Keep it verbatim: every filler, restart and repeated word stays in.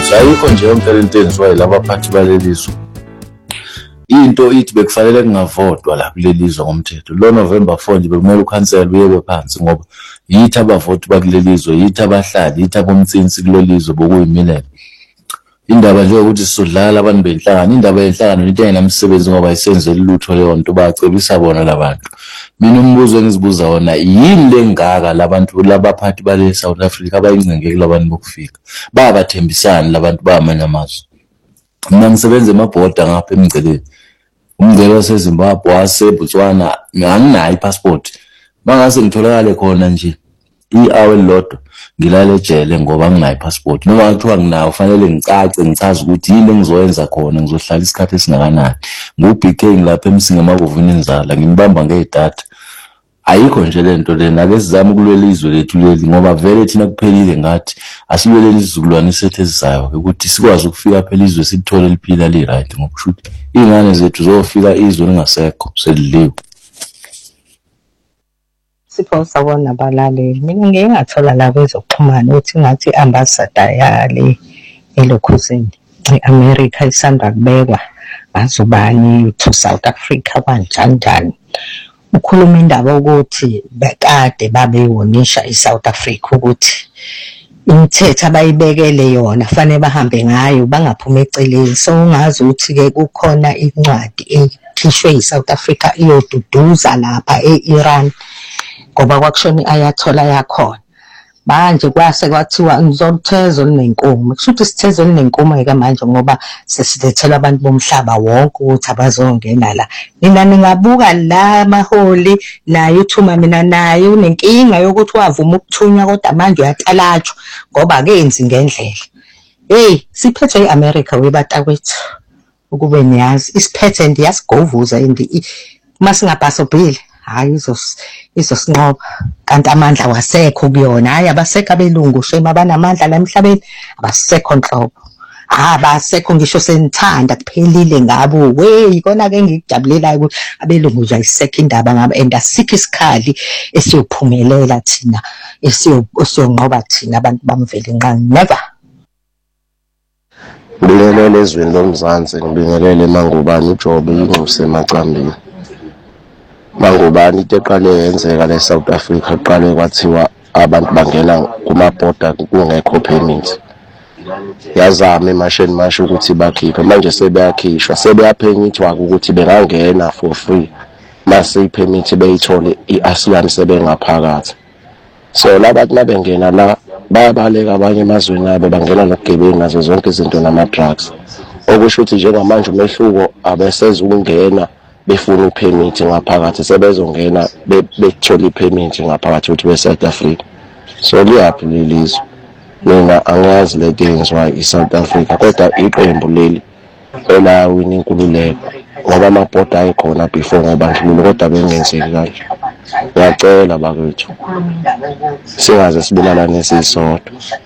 lelizwe. Ayikho nje yonke lento enziwayo laba phathi balelizwe. Into ithi bekufanele kungavotwa la kulelizwe ngomthetho. Lo November four nje bekumele ukhansela uyebe phansi ngoba yithi abavoti bakulelizwe, yithi abahlali, yithi abomtsinsi kulelizwe bokuyimilela. Indaba nje ukuthi sisodlala abantu benhlangano, indaba yenhlangano into engenamsebenzi ngoba ayisenzeli lutho leyo nto bacebisa bona labantu. Mina umbuzo engizibuza wona yini lengaka labantu labaphathi bale South Africa abayincengeke labantu bokufika. Bayabathembisana labantu bamanye amazwe. Mina ngisebenza emabhoda ngapha emgceleni. Umngcele waseZimbabwe, waseBotswana, nganginayo ipassport. Mangase ngitholakale khona nje i-hour elilodwa ngilale ejele ngoba nginayo ipassport. Noma kuthiwa nginayo fanele ngicace ngichaze ukuthi yini engizoyenza khona, ngizohlala isikhathi esingakanani. Ngu-B K ngilapha eMsinga eMakovini Inzala, ngibamba ngedatha. Ayikho nje lento lena, ake sizame ukulwelizwe lethu leli ngoba vele thina kuphelile ngathi asilwele izizukulwane sethu ezizayo ukuthi sikwazi ukufika phela izwe sithole liphila li right ngokushuthi ingane zethu zofika izwe lingasekho seliliwe. Sipho sawona abalaleli, mina ngeke ngathola la kwezokuxhumana ukuthi ngathi ambassador yale elokhuzini eAmerica isanda kubekwa ngazubani to South Africa kanjani njani. Ukhuluma indaba ukuthi bekade babewonisha iSouth Africa ukuthi imithetho abayibekele yona fanele bahambe ngayo bangaphuma eceleni. So ungazi ukuthi ke kukhona incwadi ekhishwe iSouth Africa iyoduduza lapha eIran ngoba kwakushona iayathola yakhona. Manje kwase kwathiwa ngizomthezo linenkomo. Kushuthi isitezo linenkomo ke manje ngoba sesilethela abantu bomhlaba wonke ukuthi abazongena la. Mina ningabuka la maholi nayo uthuma mina nayo unenkinga yokuthi wavuma ukuthunywa kodwa manje uyatalatshwa ngoba kenzi ngendlela. Hey, siphethwe eAmerica webatakwethu. Ukube niyazi isiphethe ndiyasigovuza indi masingabhasobhile. Hayi izos izosinqoba kanti amandla wasekho kuyona. Hayi abasekho abelungu shema banamandla la emhlabeni abasekho nhlobo. Abasekho ngisho senithanda kuphelile ngabo. We ikona ke ngikujabulelayo ukuthi abelungu nje ayisekho indaba ngabo and asikho isikhali esiyophumelela thina esiyonqoba thina abantu bamvele nqani. Never. Ngibingelele ezweni lomzansi, ngibingelele Mangubani uJobe ingcuse emacambini. Mangubani into eqale yenzeka le South Africa eqale kwathiwa abantu bangena kumabhoda kungekho permit. Yazama emasheni masho ukuthi bakhiphe, manje sebeyakhishwa, sebeyaphengithwa ukuthi bengangena for free. Mase ipermit beyithole iASEAN sebengaphakathi. So labantu nabengena la bayabaleka abanye emazweni abo bangena nokugebengu nazo zonke izinto nama drugs. Okusho ukuthi njengamanje umehluko abeseze ukungena befuna ipermit ngaphakathi sebezongena bethola ipermit ngaphakathi ukuthi beSouth Africa. So liyaphi lelizwe? Mina angazi le things why iSouth Africa kodwa iqembu leli elawina inkululeko ngoba amabhoda ayikhona before ngobandlululo kodwa bengenzeki kanje. Ngiyacela bakwethu singaze sibulalane sisodwa.